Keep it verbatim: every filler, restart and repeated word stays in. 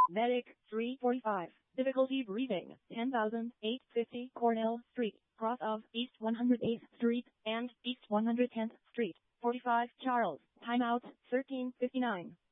Medic, three forty-five. Difficulty breathing, ten thousand eight hundred fifty Cornell Street, cross of East one hundred eighth Street and East one hundred tenth Street. forty-five Charles. Timeout, thirteen fifty-nine.